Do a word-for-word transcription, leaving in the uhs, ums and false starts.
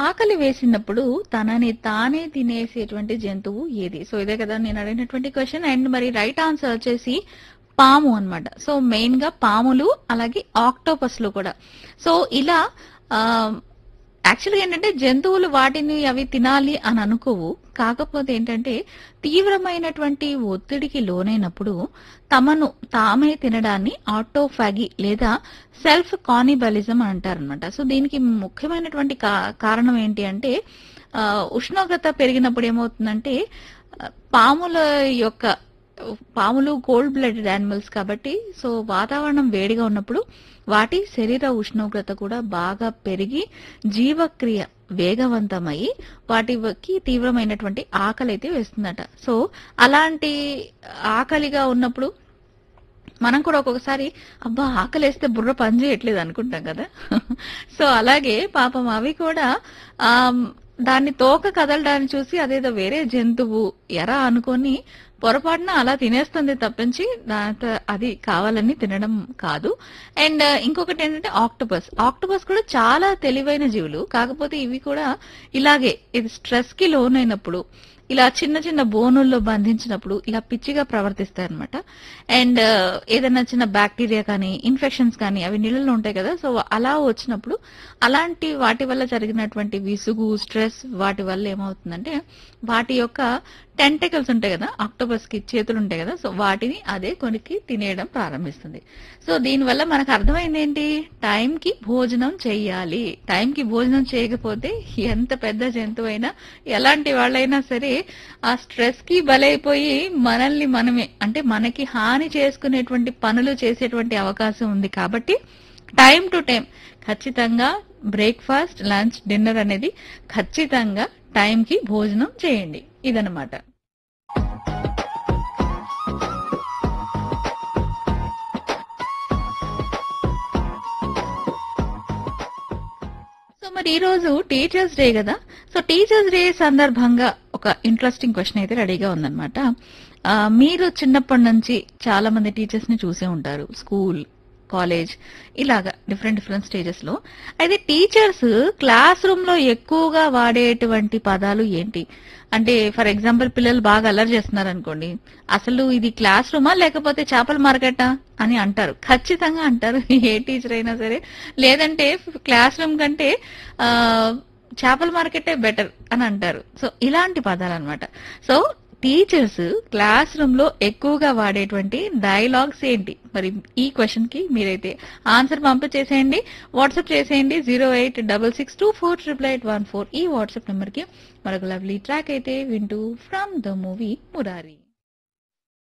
ఆకలి వేసినప్పుడు తనని తానే తినేసేటువంటి జంతువు ఏది? సో ఇదే కదా నేను అడిగినటువంటి క్వశ్చన్. అండ్ మరి రైట్ ఆన్సర్ వచ్చేసి పాము అన్నమాట. సో మెయిన్ గా పాములు, అలాగే ఆక్టోపస్లు కూడా. సో ఇలా ఆ యాక్చువల్‌గా ఏంటంటే జంతువులు వాటిని అవి తినాలి అని అనుకోవు. కాకపోతే ఏంటంటే తీవ్రమైనటువంటి ఒత్తిడికి లోనైనప్పుడు తమను తామే తినడాన్ని ఆటోఫాగి లేదా సెల్ఫ్ కానిబలిజం అని అంటారనమాట. సో దీనికి ముఖ్యమైనటువంటి కా కారణం ఏంటి అంటే ఆహ్, ఉష్ణోగ్రత పెరిగినప్పుడు ఏమవుతుందంటే ఆహ్, పాముల యొక్క పాములు కోల్డ్ బ్లడెడ్ యానిమల్స్ కాబట్టి సో వాతావరణం వేడిగా ఉన్నప్పుడు వాటి శరీర ఉష్ణోగ్రత కూడా బాగా పెరిగి జీవక్రియ వేగవంతమై వాటికి తీవ్రమైనటువంటి ఆకలి అయితే వేస్తుందట. సో అలాంటి ఆకలిగా ఉన్నప్పుడు మనం కూడా ఒక్కొక్కసారి అబ్బా ఆకలేస్తే బుర్ర పని చేయట్లేదు అనుకుంటాం కదా. సో అలాగే పాపం అవి కూడా ఆ దాన్ని తోక కదలడాన్ని చూసి అదేదో వేరే జంతువు ఎరా అనుకొని పొరపాటున అలా తినేస్తుంది తప్పించి దాంతో అది కావాలని తినడం కాదు. అండ్ ఇంకొకటి ఏంటంటే ఆక్టోపస్. ఆక్టోపస్ కూడా చాలా తెలివైన జీవులు. కాకపోతే ఇవి కూడా ఇలాగే ఇది స్ట్రెస్ కి లోనైనప్పుడు ఇలా చిన్న చిన్న బోనుల్లో బంధించినప్పుడు ఇలా పిచ్చిగా ప్రవర్తిస్తాయి అనమాట. అండ్ ఏదైనా చిన్న బ్యాక్టీరియా కానీ ఇన్ఫెక్షన్స్ కానీ అవి నీళ్ళలో ఉంటాయి కదా. సో అలా వచ్చినప్పుడు అలాంటి వాటి వల్ల జరిగినటువంటి విసుగు, స్ట్రెస్ వాటి వల్ల ఏమవుతుందంటే వాటి యొక్క టెంటకల్స్ ఉంటాయి కదా, ఆక్టోపస్ కి చేతులు ఉంటాయి కదా, సో వాటిని అదే కొనికి తినేయడం ప్రారంభిస్తుంది. సో దీనివల్ల మనకు అర్థమైంది ఏంటి, టైంకి భోజనం చెయ్యాలి. టైంకి భోజనం చేయకపోతే ఎంత పెద్ద జంతువు అయినా ఎలాంటి వాళ్ళైనా సరే ఆ స్ట్రెస్ కి బలైపోయి మనల్ని మనమే అంటే మనకి హాని చేసుకునేటువంటి పనులు చేసేటువంటి అవకాశం ఉంది. కాబట్టి టైం టు టైం ఖచ్చితంగా బ్రేక్ఫాస్ట్, లంచ్, డిన్నర్ అనేది ఖచ్చితంగా టైంకి భోజనం చేయండి. ఇదనమాట. సో మరి ఈ రోజు టీచర్స్ డే కదా. సో టీచర్స్ డే సందర్భంగా ఒక ఇంట్రెస్టింగ్ క్వశ్చన్ అయితే రెడీగా ఉందన్నమాట. ఆ, మీరు చిన్నప్పటి నుంచి చాలా మంది టీచర్స్ ని చూసే ఉంటారు, స్కూల్, కాలేజ్ ఇలాగా డిఫరెంట్ డిఫరెంట్ స్టేజెస్ లో. అయితే టీచర్స్ క్లాస్ రూమ్ లో ఎక్కువగా వాడేటువంటి పదాలు ఏంటి అంటే, ఫర్ ఎగ్జాంపుల్ పిల్లలు బాగా అల్లరి చేస్తున్నారు అనుకోండి, అసలు ఇది క్లాస్ రూమా లేకపోతే చేపల మార్కెటా అని అంటారు, ఖచ్చితంగా అంటారు ఏ టీచర్ అయినా సరే. లేదంటే క్లాస్ రూమ్ కంటే ఆ చేపల మార్కెటే బెటర్ అని అంటారు. సో ఇలాంటి పదాలు అనమాట. సో టీచర్స్ క్లాస్ రూమ్ లో ఎక్కువగా వాడేటువంటి డైలాగ్స్ ఏంటి? మరి ఈ క్వశ్చన్ కి మీరైతే ఆన్సర్ పంపించేసేయండి, వాట్సాప్ చేసేయండి zero eight double six two four triple eight one four ఈ వాట్సాప్ నెంబర్ కి. మరొక లవ్లీ ట్రాక్ అయితే వింటూ ఫ్రమ్ ద మూవీ మురారి.